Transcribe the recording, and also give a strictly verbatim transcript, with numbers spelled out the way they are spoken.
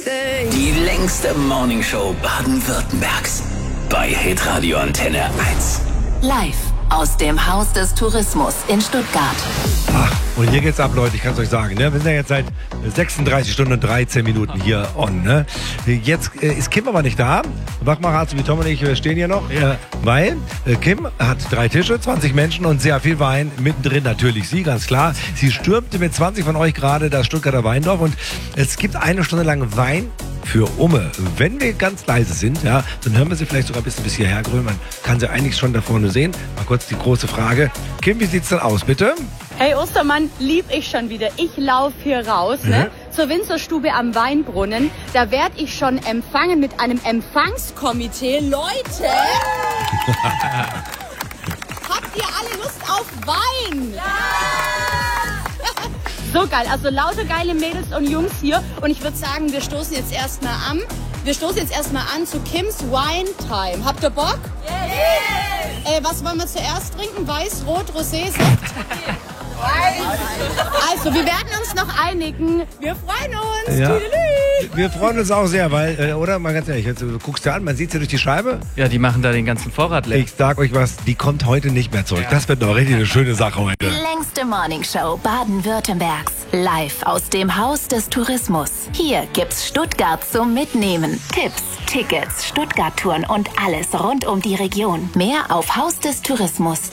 everything. Die längste Morningshow Baden-Württembergs. Bei Hitradio Antenne eins. Live aus dem Haus des Tourismus in Stuttgart. Ach, und hier geht's ab, Leute, ich kann es euch sagen. Ne? Wir sind ja jetzt seit sechsunddreißig Stunden und dreizehn Minuten hier on. Ne? Jetzt äh, ist Kim aber nicht da. Wachmacher, wie Tom und ich äh, stehen hier noch. Äh, weil äh, Kim hat drei Tische, zwanzig Menschen und sehr viel Wein. Mittendrin natürlich sie, ganz klar. Sie stürmte mit zwanzig von euch gerade das Stuttgarter Weindorf. Und es gibt eine Stunde lang Wein für Umme. Wenn wir ganz leise sind, ja, dann hören wir sie vielleicht sogar ein bisschen bis hierher grün. Man kann sie eigentlich schon da vorne sehen. Mal kurz die große Frage. Kim, wie sieht's denn aus, bitte? Hey Ostermann, lieb ich schon wieder. Ich laufe hier raus, mhm. ne, zur Winzerstube am Weinbrunnen. Da werde ich schon empfangen mit einem Empfangskomitee. Leute! Habt ihr alle Lust auf Wein? Ja! So geil, also lauter geile Mädels und Jungs hier. Und ich würde sagen, wir stoßen jetzt erstmal an. Wir stoßen jetzt erstmal an zu Kims Wine Time. Habt ihr Bock? Yes! Äh, was wollen wir zuerst trinken? Weiß, Rot, Rosé, Sekt? Also, wir werden uns noch einigen. Wir freuen uns. Ja. Wir freuen uns auch sehr, weil, äh, oder? Mal ganz ehrlich, jetzt, du guckst dir an, man sieht sie durch die Scheibe. Ja, die machen da den ganzen Vorrat leer. Ich sag euch was, die kommt heute nicht mehr zurück. Ja. Das wird doch richtig eine schöne Sache heute. Die längste Morningshow Baden-Württembergs. Live aus dem Haus des Tourismus. Hier gibt's Stuttgart zum Mitnehmen. Tipps, Tickets, Stuttgart-Touren und alles rund um die Region. Mehr auf hausdestourismus